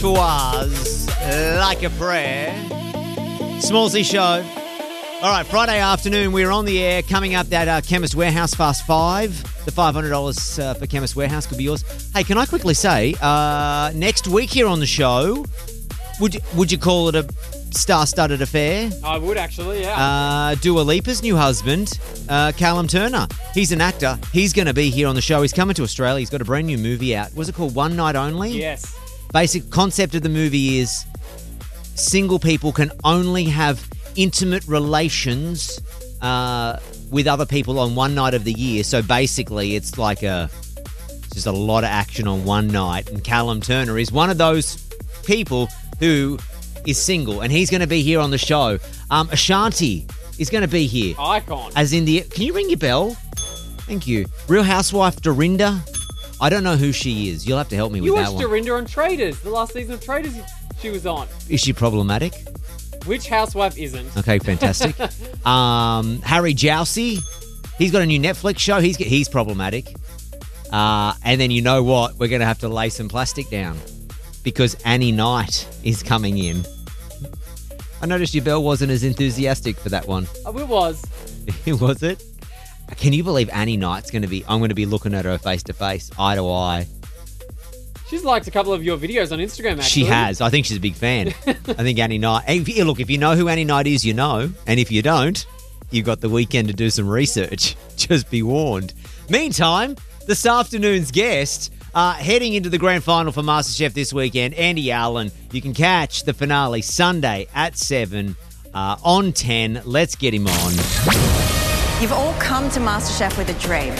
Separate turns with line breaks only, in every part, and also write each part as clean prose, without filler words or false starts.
was like a prayer. Smallsy show. All right, Friday afternoon, we're on the air. Coming up, that Chemist Warehouse Fast 5. The $500 for Chemist Warehouse could be yours. Hey, can I quickly say, next week here on the show, would you call it a star-studded affair?
I would actually, yeah.
Dua Lipa's new husband, Callum Turner. He's an actor. He's going to be here on the show. He's coming to Australia. He's got a brand new movie out. Was it called One Night Only?
Yes.
Basic concept of the movie is single people can only have intimate relations with other people on one night of the year. So basically, it's like just a lot of action on one night. And Callum Turner is one of those people who is single, and he's going to be here on the show. Ashanti is going to be here.
Icon.
As in can you ring your bell? Thank you. Real Housewife Dorinda. I don't know who she is. You'll have to help me with that one.
You watched Dorinda on Traders. The last season of Traders she was on.
Is she problematic?
Which housewife isn't?
Okay, fantastic. Harry Jowsey, he's got a new Netflix show. He's problematic. And then you know what? We're going to have to lay some plastic down because Annie Knight is coming in. I noticed your bell wasn't as enthusiastic for that one.
Oh, it was.
Was it? Can you believe Annie Knight's going to be... I'm going to be looking at her face to face, eye to eye.
She's liked a couple of your videos on Instagram, actually.
She has. I think she's a big fan. I think Annie Knight... Look, if you know who Annie Knight is, you know. And if you don't, you've got the weekend to do some research. Just be warned. Meantime, this afternoon's guest... heading into the grand final for MasterChef this weekend, Andy Allen. You can catch the finale Sunday at 7 on 10. Let's get him on.
You've all come to MasterChef with a dream.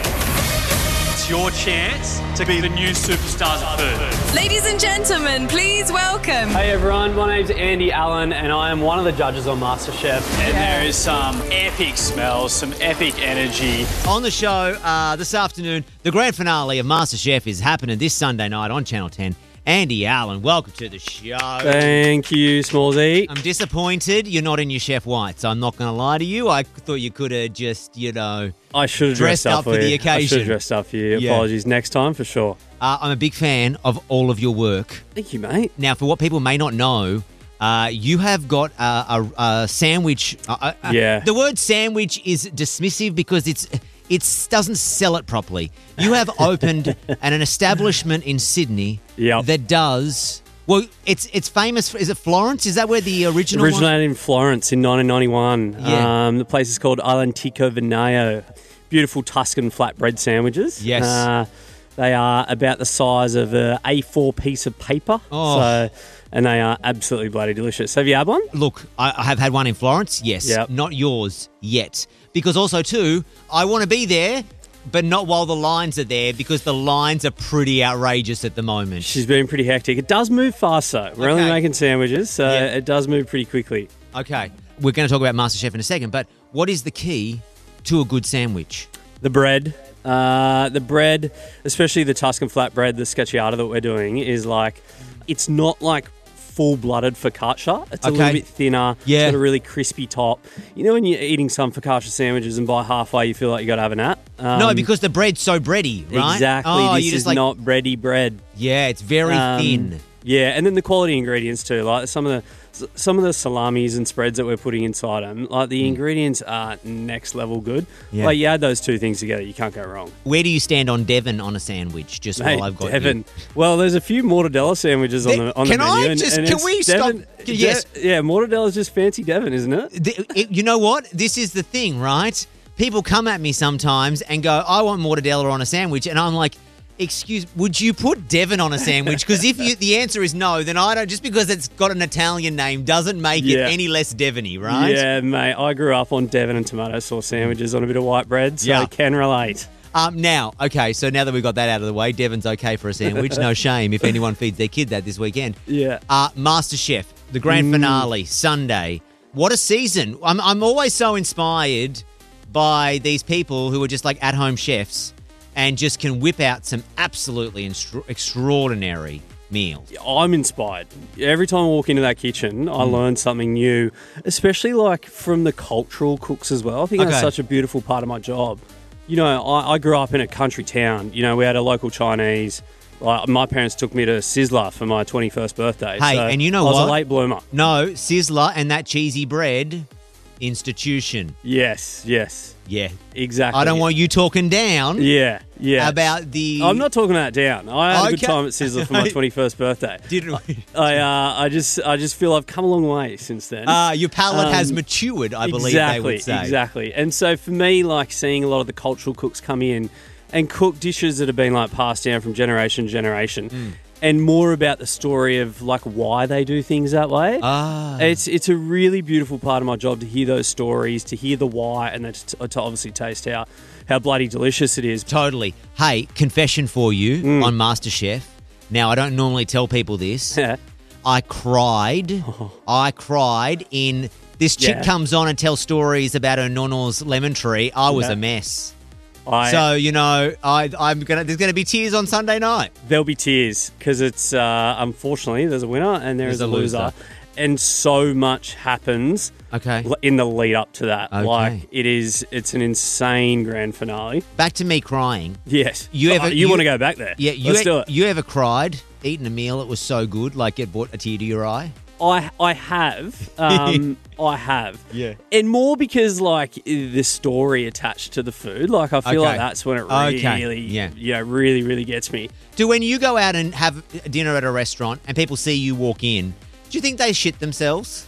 It's your chance to be the new superstars of food.
Ladies and gentlemen, please welcome.
Hey everyone, my name's Andy Allen and I am one of the judges on MasterChef.
And there is some epic smells, some epic energy.
On the show this afternoon, the grand finale of MasterChef is happening this Sunday night on Channel 10. Andy Allen, welcome to the show.
Thank you, Smallsy.
I'm disappointed you're not in your Chef Whites. I'm not going to lie to you. I thought you could have just,
I should have dressed up
for the occasion.
I should have dressed up for you.
Yeah.
Apologies. Next time for sure.
I'm a big fan of all of your work.
Thank you, mate.
Now, for what people may not know, you have got a sandwich.
Yeah.
The word sandwich is dismissive because it doesn't sell it properly. You have opened an establishment in Sydney that does... Well, it's famous. Is it Florence? Is that where the original
originated in Florence in 1991.
Yeah.
The place is called All'Antico Vinaio. Beautiful Tuscan flatbread sandwiches.
Yes.
They are about the size of an A4 piece of paper.
Oh.
And they are absolutely bloody delicious. Have you had one?
Look, I have had one in Florence, yes.
Yep.
Not yours yet. Because also, too, I want to be there, but not while the lines are there because the lines are pretty outrageous at the moment.
She's been pretty hectic. It does move fast, though. We're only making sandwiches, so it does move pretty quickly.
Okay. We're going to talk about MasterChef in a second, but what is the key to a good sandwich?
The bread. The bread, especially the Tuscan flatbread, the Scacciata that we're doing, is like, it's not like full-blooded focaccia. It's a little bit thinner.
Yeah.
It's got a really crispy top. You know when you're eating some focaccia sandwiches and by halfway you feel like you got to have a nap?
No, because the bread's so bready, right?
Exactly.
Oh,
this is not bready bread.
Yeah, it's very thin.
Yeah, and then the quality ingredients too. Like some of the salamis and spreads that we're putting inside them, like the ingredients are next level good.
Yeah.
Like you add those two things together, you can't go wrong.
Where do you stand on Devon on a sandwich? Just while I've got
Devon.
you.
Well, there's a few mortadella sandwiches on the menu.
Can we stop? Yes.
Yeah, mortadella's just fancy Devon, isn't it?
You know what? This is the thing, right? People come at me sometimes and go, I want mortadella on a sandwich. And I'm like, would you put Devon on a sandwich? Because if the answer is no, then I don't. Just because it's got an Italian name doesn't make it any less Devon-y, right?
Yeah, mate. I grew up on Devon and tomato sauce sandwiches on a bit of white bread, so I can relate.
So now that we've got that out of the way, Devon's okay for a sandwich. No shame if anyone feeds their kid that this weekend.
Yeah.
MasterChef, the grand finale, Sunday. What a season. I'm always so inspired by these people who are just like at-home chefs and just can whip out some absolutely extraordinary meals.
I'm inspired. Every time I walk into that kitchen, I learn something new, especially like from the cultural cooks as well. I think that's such a beautiful part of my job. You know, I grew up in a country town. You know, we had a local Chinese, Like, my parents took me to Sizzler for my 21st birthday.
Hey,
so
and you know
I was
what?
a late bloomer.
No, Sizzler and that cheesy bread, institution.
Yes.
Yeah.
Exactly.
I don't want you talking down
Yeah.
about the...
I'm not talking that down. I had a good
Okay.
time at Sizzler for my 21st birthday.
Didn't we?
I just feel I've come a long way since then.
Your palate has matured, I believe they would say.
Exactly. And so for me, like, seeing a lot of the cultural cooks come in and cook dishes that have been like passed down from generation to generation, and more about the story of like why they do things that way. It's a really beautiful part of my job to hear those stories, to hear the why, and then to obviously taste how bloody delicious it is.
Totally. Hey, confession for you on MasterChef. Now, I don't normally tell people this. I cried. I cried in... This chick
Yeah.
comes on and tells stories about her nonno's lemon tree. I was a mess. So, you know, there's gonna be tears on Sunday night.
There'll be tears because it's unfortunately there's a winner and there's a loser, and so much happens.
Okay.
In the lead up to that,
Okay.
like it's an insane grand finale.
Back to me crying.
Yes,
You
want to go back there?
Yeah,
Let's do it.
You ever cried eating a meal? It was so good, like it brought a tear to your eye.
I have. I have.
Yeah.
And more because, like, the story attached to the food. Like, I feel
Okay.
like that's when it
Okay.
really,
Yeah.
really, really gets me.
Do when you go out and have dinner at a restaurant and people see you walk in, do you think they shit themselves?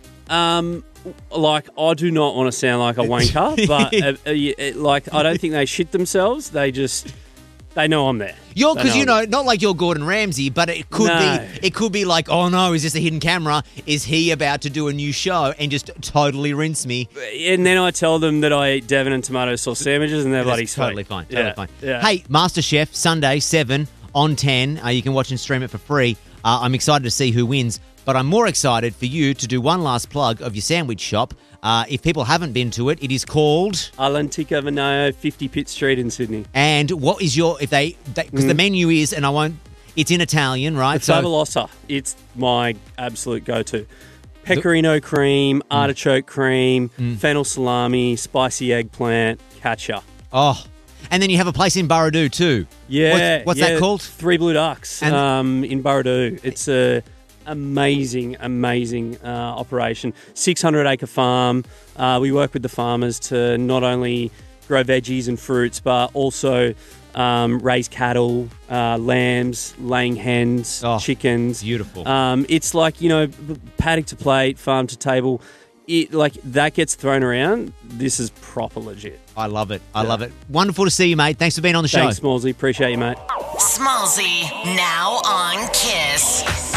Like, I do not want to sound like a wanker, but, like, I don't think they shit themselves. They know I'm there.
Because you know, not like you're Gordon Ramsay, but it could
No.
be. It could be like, oh no, is this a hidden camera? Is he about to do a new show and just totally rinse me?
And then I tell them that I eat Devon and tomato sauce sandwiches, and they're bloody
That's totally
sweet.
fine. Totally fine.
Yeah.
Hey, MasterChef Sunday 7 on 10. You can watch and stream it for free. I'm excited to see who wins, but I'm more excited for you to do one last plug of your sandwich shop. If people haven't been to it, it is called
Alantica Vinao, 50 Pitt Street in Sydney.
And what is your because the menu is, and I won't. It's in Italian, right?
Favolosa. It's my absolute go-to. Pecorino cream, artichoke cream, fennel salami, spicy eggplant, catcher.
Oh, and then you have a place in Burradoo too.
Yeah.
What's that called?
Three Blue Ducks in Burradoo. It's a amazing operation. 600-acre farm. We work with the farmers to not only grow veggies and fruits, but also raise cattle, lambs, laying hens, chickens.
Beautiful.
It's like, you know, paddock to plate, farm to table. Like, that gets thrown around. This is proper legit.
I love it. I love it. Wonderful to see you, mate. Thanks for being on the show.
Thanks, Smallsy. Appreciate you, mate.
Smallsy, now on Kiss.